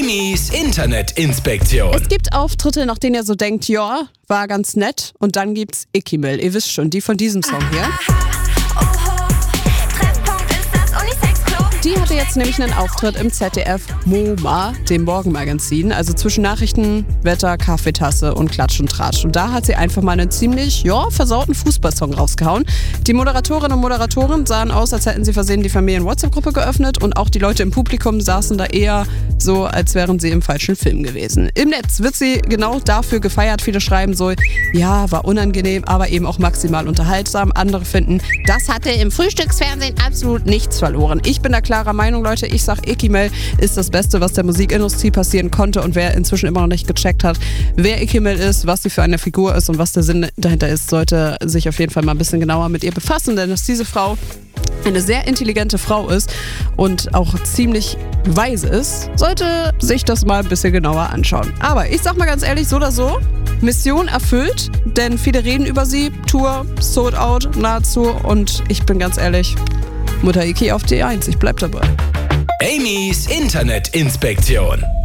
Amy's Internetinspektion. Es gibt Auftritte, nach denen ihr so denkt, ja, war ganz nett. Und dann gibt's Icky-Mill. Ihr wisst schon, die von diesem Song hier. Die hatte jetzt nämlich einen Auftritt im ZDF MoMA, dem Morgenmagazin, also zwischen Nachrichten, Wetter, Kaffeetasse und Klatsch und Tratsch. Und da hat sie einfach mal einen ziemlich, versauten Fußballsong rausgehauen. Die Moderatorinnen und Moderatoren sahen aus, als hätten sie versehen die Familien-WhatsApp-Gruppe geöffnet und auch die Leute im Publikum saßen da eher so, als wären sie im falschen Film gewesen. Im Netz wird sie genau dafür gefeiert. Viele schreiben so, ja, war unangenehm, aber eben auch maximal unterhaltsam. Andere finden, das hatte im Frühstücksfernsehen absolut nichts verloren. Ich bin da klarer Meinung, Leute. Ich sag, Icky-Mill ist das Beste, was der Musikindustrie passieren konnte. Und wer inzwischen immer noch nicht gecheckt hat, wer Icky-Mill ist, was sie für eine Figur ist und was der Sinn dahinter ist, sollte sich auf jeden Fall mal ein bisschen genauer mit ihr befassen. Denn dass diese Frau eine sehr intelligente Frau ist und auch ziemlich weise ist, sollte sich das mal ein bisschen genauer anschauen. Aber ich sag mal ganz ehrlich, so oder so, Mission erfüllt, denn viele reden über sie, Tour, sold out, nahezu, und ich bin ganz ehrlich, Mutter Icky auf die 1, ich bleib dabei. Amy's Internetinspektion.